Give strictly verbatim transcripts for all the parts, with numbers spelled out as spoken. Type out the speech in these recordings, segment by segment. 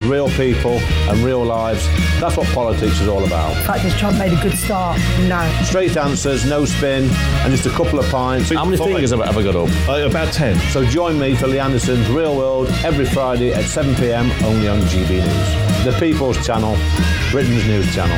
real people and real lives. That's what politics is all about. The fact has Trump made a good start? No. Straight answers, no spin, and just a couple of pints. How many fingers have I got up? Uh, about ten. So join me for Lee Anderson's Real World every Friday at seven p m only on G B News. The People's Channel, Britain's news channel.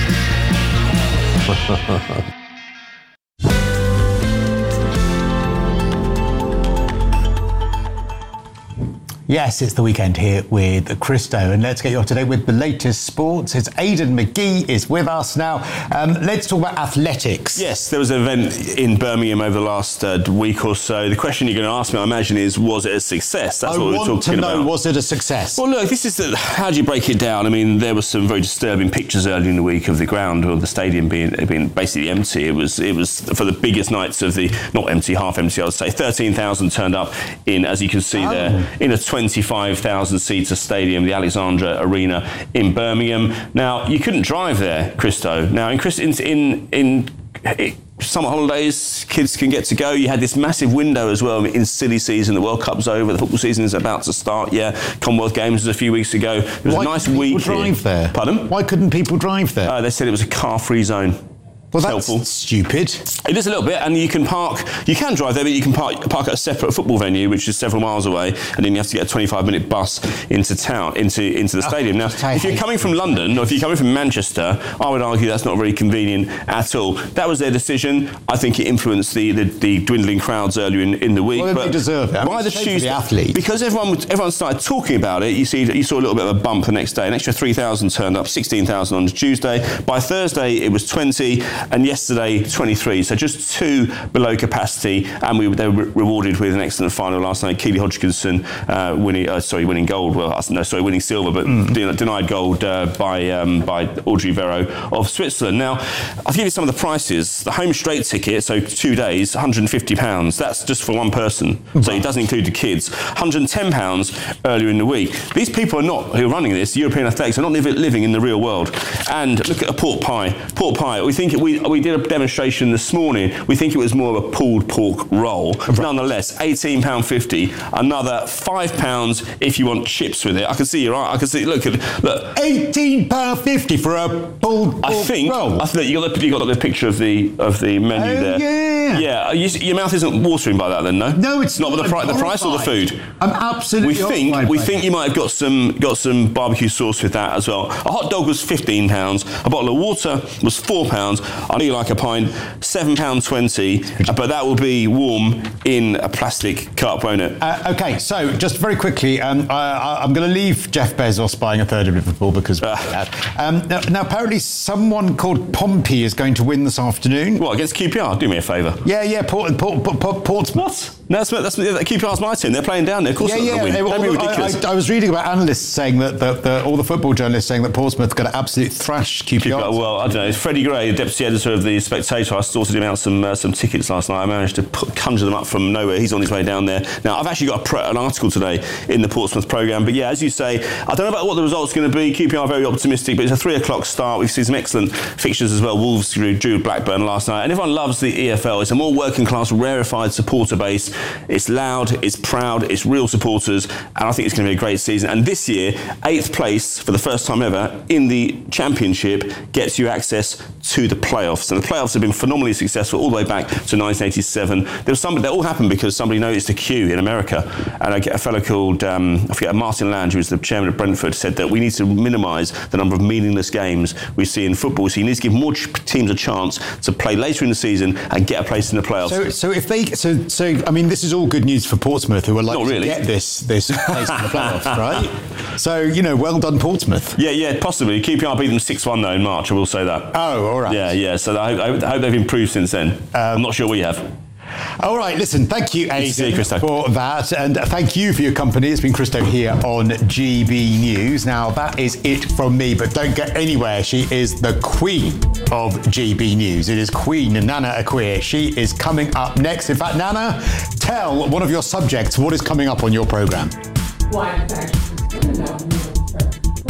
Yes, it's the weekend here with Christo, and let's get you up to date with the latest sports. It's Aidan McGee is with us now. Um, let's talk about athletics. Yes, there was an event in Birmingham over the last uh, week or so. The question you're going to ask me, I imagine, is was it a success? That's I what we're want talking to know, about. was it a success? Well, look, this is the, how do you break it down? I mean, there were some very disturbing pictures earlier in the week of the ground or the stadium being being basically empty. It was it was for the biggest nights of the not empty, half empty, I would say. thirteen thousand turned up in, as you can see oh. there, in a twenty-five thousand seater stadium, the Alexandra Arena in Birmingham. Now, you couldn't drive there, Christo. Now, in Chris, in in, in it, summer holidays, kids can get to go. You had this massive window as well in silly season. The World Cup's over. The football season is about to start. Yeah, Commonwealth Games was a few weeks ago. It was Why a nice couldn't week. People drive there? Pardon? Why couldn't people drive there? Uh, they said it was a car-free zone. Well, that's helpful. Stupid. It is a little bit, and you can park. You can drive there, but you can park, park at a separate football venue, which is several miles away, and then you have to get a twenty-five minute bus into town, into into the stadium. Now, if you're coming from London or if you're coming from Manchester, I would argue that's not very convenient at all. That was their decision. I think it influenced the the, the dwindling crowds earlier in, in the week. Well, but they deserve it. I mean, by the Tuesday, the athlete. because everyone everyone started talking about it, you see you saw a little bit of a bump the next day. An extra three thousand turned up, sixteen thousand on Tuesday. By Thursday, it was twenty, and yesterday twenty-three, so just two below capacity, and we they were rewarded with an excellent final last night. Keely Hodgkinson uh, winning, uh, sorry, winning gold. Well, no, sorry, winning silver, but mm. den- denied gold uh, by um, by Audrey Vero of Switzerland. Now, I'll give you some of the prices. The home straight ticket, so two days, one hundred fifty pounds. That's just for one person, right. So it doesn't include the kids. one hundred ten pounds earlier in the week. These people are not who are running this. European athletics are not live- living in the real world. And look at a pork pie. Pork pie. We think it, we we did a demonstration this morning. We think it was more of a pulled pork roll. Right. Nonetheless, eighteen pounds fifty. Another five pounds if you want chips with it. I can see you're right. I can see. Look at look. eighteen pounds fifty for a pulled pork I think, roll. I think you got the, you got the picture of the of the menu oh, there. Yeah. Yeah. You, your mouth isn't watering by that, then, no? No, it's not. not. With the, pri- the price or the food? I'm absolutely. We think we think you might have got some got some barbecue sauce with that as well. A hot dog was fifteen pounds. A bottle of water was four pounds. I know you like a pint. Seven pound twenty, but that will be warm in a plastic cup, won't it? Uh, okay, so just very quickly, um, I, I'm going to leave Jeff Bezos buying a third of Liverpool because. Uh. Um, now, now, apparently, someone called Pompey is going to win this afternoon. What, against Q P R? Do me a favour. Yeah, yeah, Port, Port, Port, Port, Portsmouth. What? No, that's, that's, that's Q P R's my team. They're playing down there. Of course, yeah, they'll yeah. win. They, Don't be ridiculous. I, I, I was reading about analysts saying that, that, that all the football journalists saying that Portsmouth going to absolutely thrash Q P R. Q P R. Well, I don't know. Freddie Gray, the deputy editor of the Spectator, I sorted him out some uh, some tickets last night. I managed to put, conjure them up from nowhere. He's on his way down there. Now, I've actually got a pre- an article today in the Portsmouth programme. But yeah, as you say, I don't know about what the result's going to be. Q P R are very optimistic, but it's a three o'clock start. We've seen some excellent fixtures as well. Wolves drew Blackburn last night. And everyone loves the E F L. It's a more working class, rarefied supporter base. It's loud, it's proud, it's real supporters. And I think it's going to be a great season. And this year, eighth place for the first time ever in the Championship gets you access to the playoffs. And the playoffs have been phenomenally successful all the way back to nineteen eighty-seven. There was somebody, that all happened because somebody noticed a queue in America. And I get a fellow called, um, I forget, Martin Land, who was the chairman of Brentford, said that we need to minimise the number of meaningless games we see in football. So you need to give more teams a chance to play later in the season and get a place in the playoffs. So, so if they, so, so I mean, this is all good news for Portsmouth, who are like Not really. to get this this place in the playoffs, right? So, you know, well done, Portsmouth. Yeah, yeah, possibly. Q P R beat them six one though in March. I will say that. Oh, all right. Yeah, yeah. So I hope, I hope they've improved since then. Um, I'm not sure we have. All right, listen, thank you, Aidan, you, for that. And thank you for your company. It's been Christo here on G B News. Now, that is it from me, but don't get anywhere. She is the queen of G B News. It is Queen Nana Akua. She is coming up next. In fact, Nana, tell one of your subjects what is coming up on your programme. Why, in fact,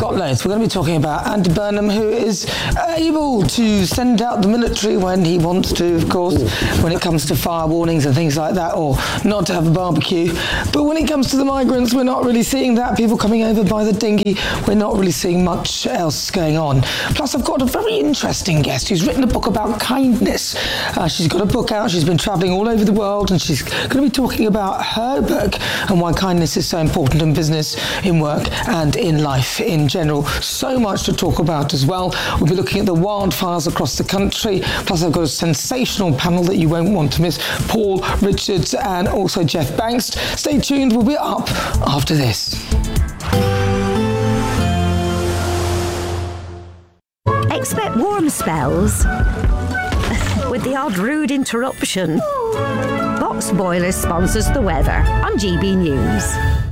got loads. We're going to be talking about Andy Burnham, who is able to send out the military when he wants to, of course, when it comes to fire warnings and things like that, or not to have a barbecue. But when it comes to the migrants, we're not really seeing that. People coming over by the dinghy, we're not really seeing much else going on. Plus, I've got a very interesting guest who's written a book about kindness. Uh, she's got a book out. She's been travelling all over the world, and she's going to be talking about her book and why kindness is so important in business, in work, and in life in general. So much to talk about as well. We'll be looking at the wildfires across the country. Plus, I've got a sensational panel that you won't want to miss. Paul Richards and also Jeff Banks. Stay tuned. We'll be up after this. Expect warm spells with the odd rude interruption. Box Boilers sponsors the weather on G B News.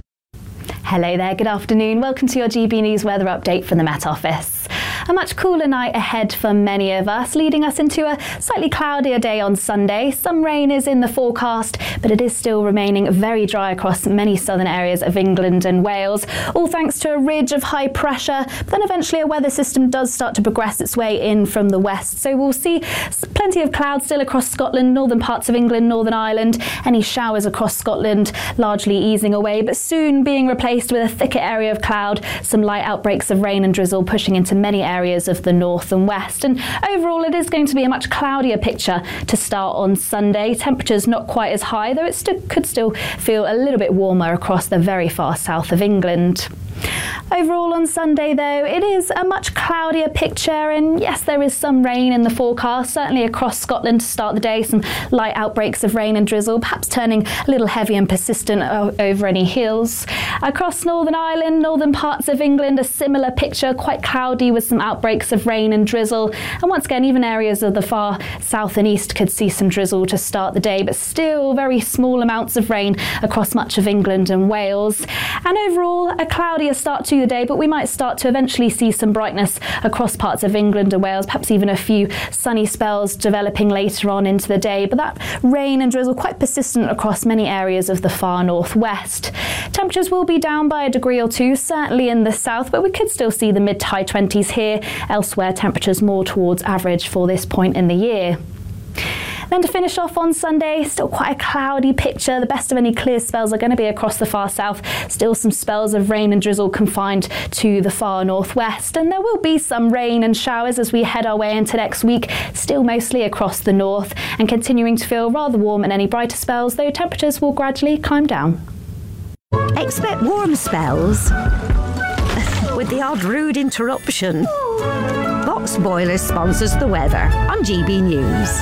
Hello there, good afternoon. Welcome to your G B News weather update from the Met Office. A much cooler night ahead for many of us, leading us into a slightly cloudier day on Sunday. Some rain is in the forecast, but it is still remaining very dry across many southern areas of England and Wales, all thanks to a ridge of high pressure. But then eventually a weather system does start to progress its way in from the west. So we'll see plenty of clouds still across Scotland, northern parts of England, Northern Ireland. Any showers across Scotland largely easing away, but soon being replaced with a thicker area of cloud, some light outbreaks of rain and drizzle pushing into many areas areas of the north and west. And overall, it is going to be a much cloudier picture to start on Sunday. Temperatures not quite as high, though it still could still feel a little bit warmer across the very far south of England. Overall on Sunday, though, it is a much cloudier picture, and yes, there is some rain in the forecast, certainly across Scotland to start the day, some light outbreaks of rain and drizzle, perhaps turning a little heavy and persistent o- over any hills. Across Northern Ireland, northern parts of England, a similar picture, quite cloudy with some outbreaks of rain and drizzle, and once again, even areas of the far south and east could see some drizzle to start the day, but still very small amounts of rain across much of England and Wales. And overall, a cloudier start to the day, but we might start to eventually see some brightness across parts of England and Wales, perhaps even a few sunny spells developing later on into the day, but that rain and drizzle quite persistent across many areas of the far northwest. Temperatures will be down by a degree or two, certainly in the south, but we could still see the mid to high twenties here. Elsewhere, temperatures more towards average for this point in the year. Then to finish off on Sunday, still quite a cloudy picture. The best of any clear spells are going to be across the far south. Still some spells of rain and drizzle confined to the far northwest. And there will be some rain and showers as we head our way into next week, still mostly across the north and continuing to feel rather warm and any brighter spells, though temperatures will gradually climb down. Expect warm spells with the odd rude interruption. Box Boilers sponsors the weather on G B News.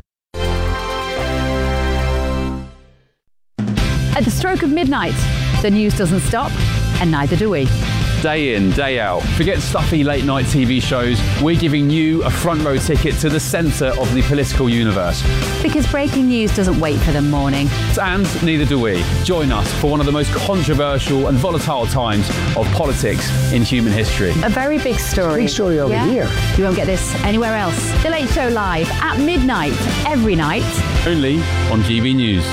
At the stroke of midnight, the news doesn't stop, and neither do we. Day in, day out. Forget stuffy late night T V shows. We're giving you a front row ticket to the centre of the political universe. Because breaking news doesn't wait for the morning. And neither do we. Join us for one of the most controversial and volatile times of politics in human history. A very big story. Big story over yeah? here. You won't get this anywhere else. The Late Show live at midnight every night. Only on G B News.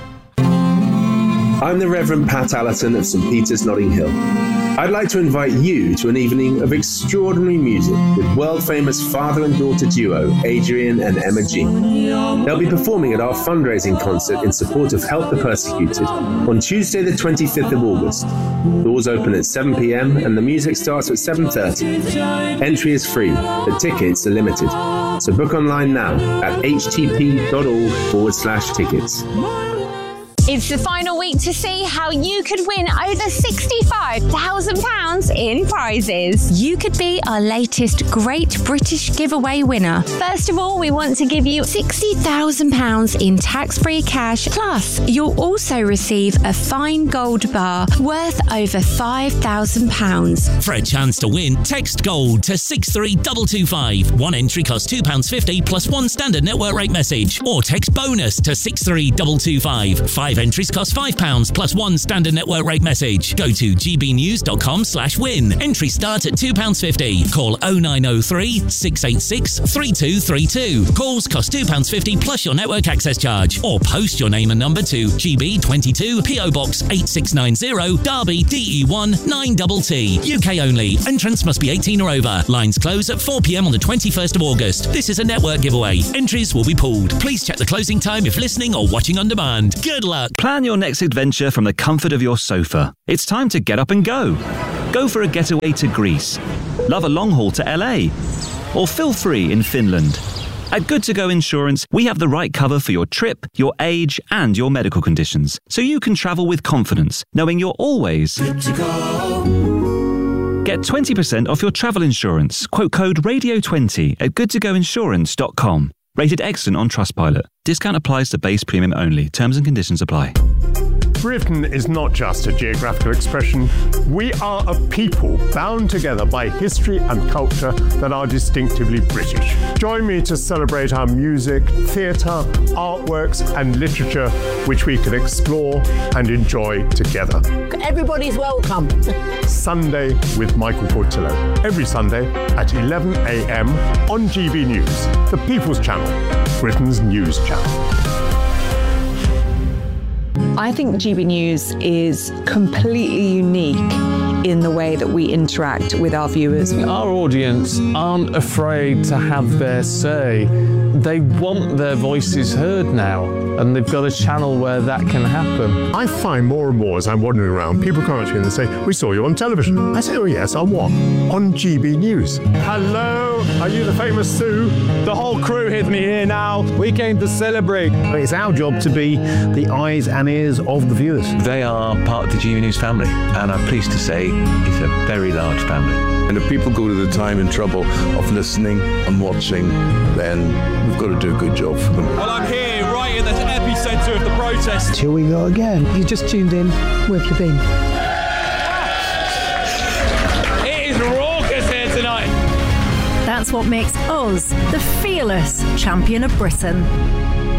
I'm the Reverend Pat Allerton of St Peter's, Notting Hill. I'd like to invite you to an evening of extraordinary music with world-famous father and daughter duo Adrian and Emma G. They'll be performing at our fundraising concert in support of Help the Persecuted on Tuesday the twenty-fifth of August. Doors open at seven p.m. and the music starts at seven thirty. Entry is free, but tickets are limited. So book online now at htp.org forward slash tickets. It's the final week to see how you could win over sixty-five thousand pounds in prizes. You could be our latest Great British Giveaway winner. First of all, we want to give you sixty thousand pounds in tax-free cash. Plus, you'll also receive a fine gold bar worth over five thousand pounds. For a chance to win, text GOLD to six three two two five. One entry costs two pounds fifty plus one standard network rate message. Or text BONUS to six three two two five. Five Entries cost five pounds plus one standard network rate message. Go to gbnews.com slash win. Entries start at two pounds fifty. Call oh nine oh three, six eight six, three two three two. Calls cost two pounds fifty plus your network access charge. Or post your name and number to G B twenty-two, P O Box eight six nine zero, Derby, D E one nine T T. U K only. Entrance must be eighteen or over. Lines close at four p m on the twenty-first of August. This is a network giveaway. Entries will be pooled. Please check the closing time if listening or watching on demand. Good luck. Plan your next adventure from the comfort of your sofa. It's time to get up and go. Go for a getaway to Greece. Love a long haul to L A. Or feel free in Finland. At Good To Go Insurance, we have the right cover for your trip, your age, and your medical conditions, so you can travel with confidence, knowing you're always good to go. Get twenty percent off your travel insurance. Quote code radio twenty at good to go insurance dot com. Rated excellent on Trustpilot. Discount applies to base premium only. Terms and conditions apply. Britain is not just a geographical expression. We are a people bound together by history and culture that are distinctively British. Join me to celebrate our music, theatre, artworks and literature, which we can explore and enjoy together. Everybody's welcome. Sunday with Michael Portillo. Every Sunday at eleven a m on G B News, the People's Channel, Britain's news channel. I think G B News is completely unique in the way that we interact with our viewers. Our audience aren't afraid to have their say. They want their voices heard now, and they've got a channel where that can happen. I find more and more as I'm wandering around, people come up to me and they say, "We saw you on television." I say, "Oh yes, on what?" "On G B News." Hello, are you the famous Sue? The whole crew with me here now. We came to celebrate. It's our job to be the eyes and ears of the viewers. They are part of the G B News family, and I'm pleased to say it's a very large family. And if people go to the time and trouble of listening and watching, then we've got to do a good job for them. Well, I'm here right in the epicentre of the protest. Here we go again. You just tuned in. Where have you been? It is raucous here tonight. That's what makes us the fearless champion of Britain.